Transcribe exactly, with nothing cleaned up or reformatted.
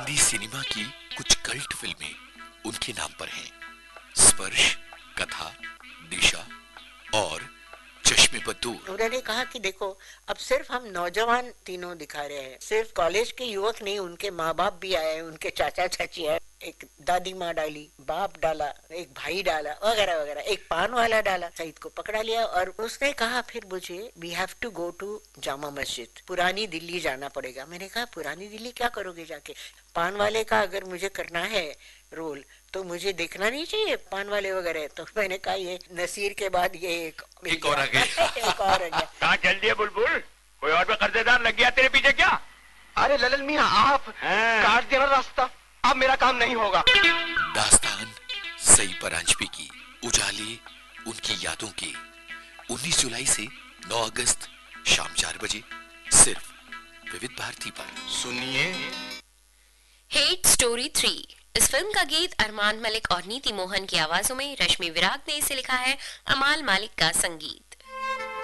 Hindi cinema की कुछ cult फिल्में उनके नाम पर हैं। स्पर्श, कथा, दिशा और चश्मे पर दूर। उन्होंने कहा कि देखो, अब सिर्फ हम नौजवान तीनों दिखा रहे हैं, सिर्फ कॉलेज के युवक नहीं, उनके माँ बाप भी आए, उनके चाचा चाची आए, एक दादी माँ डाली, बाप डाला, एक भाई डाला, वगैरह वगैरह, एक पान वाला डाला। सईद को पकड़ा लिया और उसने कहा फिर मुझे we have to go to Jama Masjid, पुरानी दिल्ली जाना पड़ेगा। मैंने कहा पुरानी दिल्ली क्या करोगे जाके? पान वाले का अगर मुझे करना है रोल तो मुझे देखना नहीं चाहिए पान वाले वगैरह। तो मैंने कहा ये नसीर के बाद ये एक एक और आ गया। एक और आ गया। कहाँ चल दिए बुलबुल? कोई और भी कर्जेदार लग गया तेरे पीछे क्या? अरे ललन मियां, आप काट देना रास्ता, अब मेरा काम नहीं होगा। दास्तान सई परांजपे की उजाले उनकी यादों के उन्नीस जुलाई से नौ अगस्त शाम चार बजे सिर्फ विविध भारती पर। सुनिए हेट स्टोरी थ्री। इस फिल्म का गीत अरमान मलिक और नीति मोहन की आवाजों में रश्मि विराग ने इसे लिखा है, अमाल मालिक का संगीत।